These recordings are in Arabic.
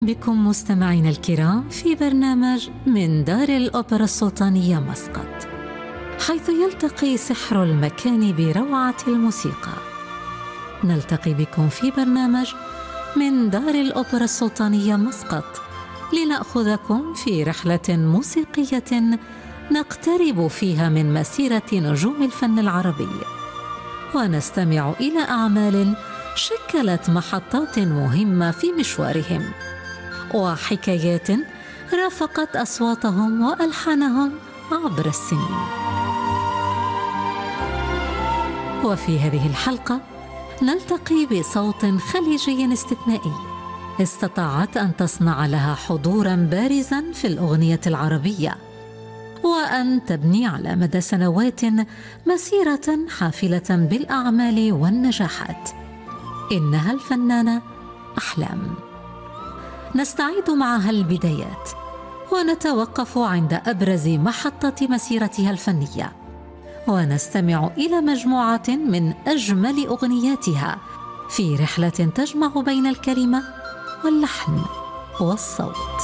بكم مستمعينا الكرام في برنامج من دار الأوبرا السلطانية مسقط، حيث يلتقي سحر المكان بروعة الموسيقى. نلتقي بكم في برنامج من دار الأوبرا السلطانية مسقط لنأخذكم في رحلة موسيقية نقترب فيها من مسيرة نجوم الفن العربي، ونستمع إلى أعمال شكلت محطات مهمة في مشوارهم، وحكايات رافقت أصواتهم وألحانهم عبر السنين. وفي هذه الحلقة نلتقي بصوت خليجي استثنائي استطاعت أن تصنع لها حضوراً بارزاً في الأغنية العربية، وأن تبني على مدى سنوات مسيرة حافلة بالأعمال والنجاحات. إنها الفنانة أحلام. نستعيد معها البدايات ونتوقف عند أبرز محطة مسيرتها الفنية، ونستمع إلى مجموعة من أجمل أغنياتها في رحلة تجمع بين الكلمة واللحن والصوت.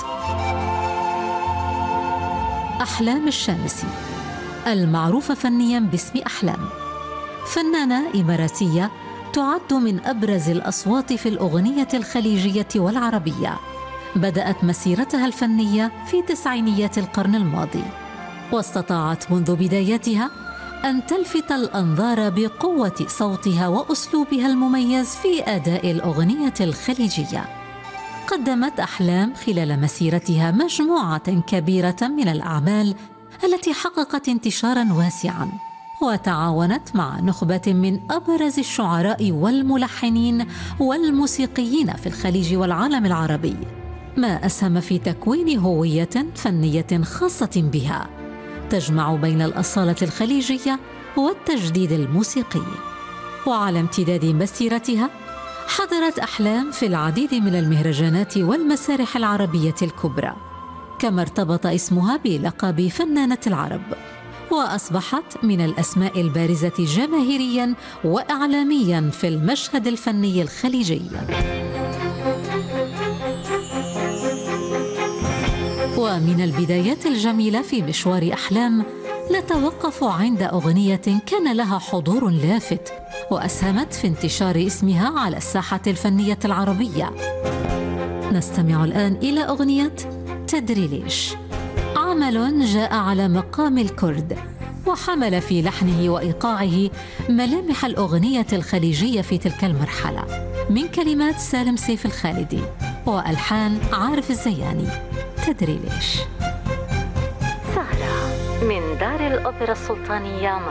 أحلام الشامسي، المعروفة فنياً باسم أحلام، فنانة إماراتية تعد من أبرز الأصوات في الأغنية الخليجية والعربية. بدأت مسيرتها الفنية في تسعينيات القرن الماضي، واستطاعت منذ بدايتها أن تلفت الأنظار بقوة صوتها وأسلوبها المميز في أداء الأغنية الخليجية. قدمت أحلام خلال مسيرتها مجموعة كبيرة من الأعمال التي حققت انتشاراً واسعاً، وتعاونت مع نخبة من أبرز الشعراء والملحنين والموسيقيين في الخليج والعالم العربي، ما أسهم في تكوين هوية فنية خاصة بها تجمع بين الأصالة الخليجية والتجديد الموسيقي. وعلى امتداد مسيرتها حضرت أحلام في العديد من المهرجانات والمسارح العربية الكبرى، كما ارتبط اسمها بلقب فنانة العرب، وأصبحت من الأسماء البارزة جماهيرياً وإعلامياً في المشهد الفني الخليجي. ومن البدايات الجميلة في مشوار أحلام نتوقف عند أغنية كان لها حضور لافت وأسهمت في انتشار اسمها على الساحة الفنية العربية. نستمع الآن إلى أغنية تدري ليش، عمل جاء على مقام الكرد، وحمل في لحنه وإيقاعه ملامح الأغنية الخليجية في تلك المرحلة، من كلمات سالم سيف الخالدي وألحان عارف الزياني. تدري ليش. سهرة من دار الأوبرا السلطانية.